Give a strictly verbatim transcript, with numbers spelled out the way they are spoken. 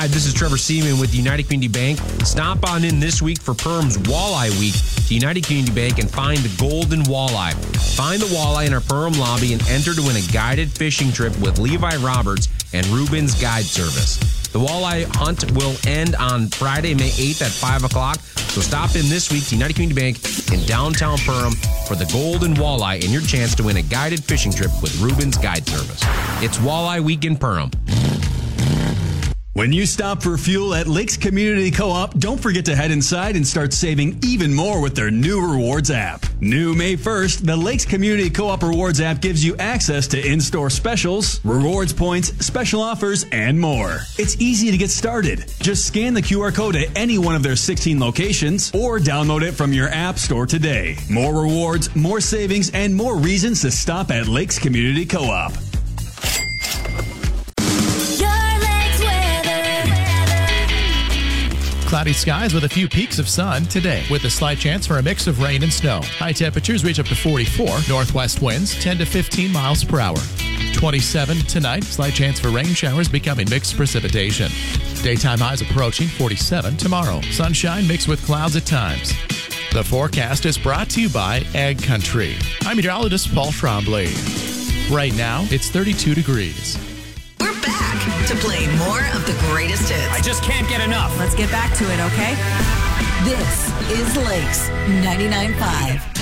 Hi, this is Trevor Seaman with United Community Bank. Stop on in this week for Perham's Walleye Week to United Community Bank and find the golden walleye. Find the walleye in our Perham lobby and enter to win a guided fishing trip with Levi Roberts and Ruben's Guide Service. The walleye hunt will end on Friday, May eighth at five o'clock. So stop in this week to United Community Bank in downtown Perham for the golden walleye and your chance to win a guided fishing trip with Ruben's Guide Service. It's Walleye Week in Perham. When you stop for fuel at Lakes Community Co-op, don't forget to head inside and start saving even more with their new Rewards app. New May first, the Lakes Community Co-op Rewards app gives you access to in-store specials, rewards points, special offers, and more. It's easy to get started. Just scan the Q R code at any one of their sixteen locations or download it from your app store today. More rewards, more savings, and more reasons to stop at Lakes Community Co-op. Cloudy skies with a few peaks of sun today, with a slight chance for a mix of rain and snow. High temperatures reach up to forty-four. Northwest winds ten to fifteen miles per hour. twenty-seven tonight. Slight chance for rain showers becoming mixed precipitation. Daytime highs approaching forty-seven tomorrow. Sunshine mixed with clouds at times. The forecast is brought to you by Ag Country. I'm meteorologist Paul Trombley. Right now, it's thirty-two degrees. To play more of the greatest hits. I just can't get enough. Let's get back to it, okay? This is Lakes ninety-nine point five.